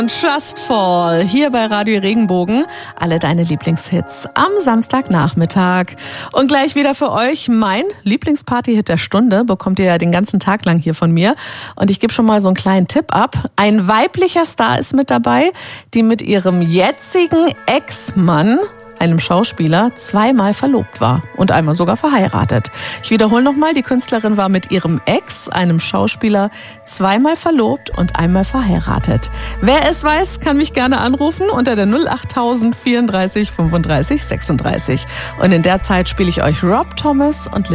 Just Fall, hier bei Radio Regenbogen. Alle deine Lieblingshits am Samstagnachmittag. Und gleich wieder für euch mein Lieblingsparty-Hit der Stunde. Bekommt ihr ja den ganzen Tag lang hier von mir. Und ich gebe schon mal so einen kleinen Tipp ab. Ein weiblicher Star ist mit dabei, die mit ihrem jetzigen Ex-Mann, einem Schauspieler, zweimal verlobt war und einmal sogar verheiratet. Ich wiederhole nochmal, die Künstlerin war mit ihrem Ex, einem Schauspieler, zweimal verlobt und einmal verheiratet. Wer es weiß, kann mich gerne anrufen unter der 08000 34 35 36. Und in der Zeit spiele ich euch Rob Thomas und